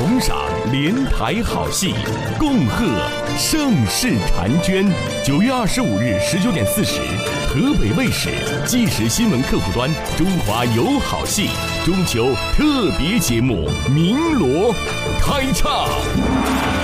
同赏连台好戏，恭贺盛世婵娟。9月25日19:40，河北卫视即时新闻客户端中华有好戏中秋特别节目《鸣锣开唱》。